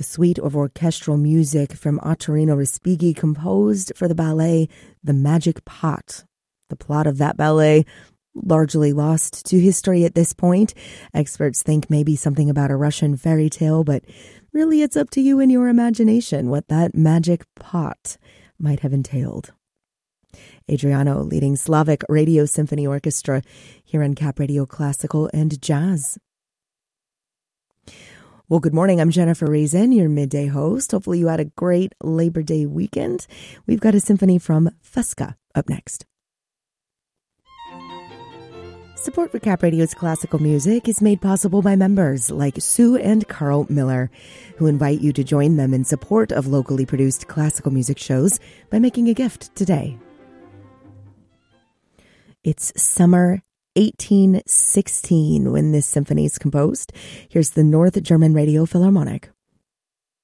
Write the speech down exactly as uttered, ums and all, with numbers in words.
the suite of orchestral music from Ottorino Respighi composed for the ballet The Magic Pot. The plot of that ballet, largely lost to history at this point. Experts think maybe something about a Russian fairy tale, but really it's up to you and your imagination what that magic pot might have entailed. Adriano leading Slavic Radio Symphony Orchestra here on Cap Radio Classical and Jazz. Well, good morning. I'm Jennifer Reason, your midday host. Hopefully you had a great Labor Day weekend. We've got a symphony from Fusca up next. Support for Cap Radio's classical music is made possible by members like Sue and Carl Miller, who invite you to join them in support of locally produced classical music shows by making a gift today. It's summer eighteen sixteen when this symphony is composed. Here's the North German Radio Philharmonic.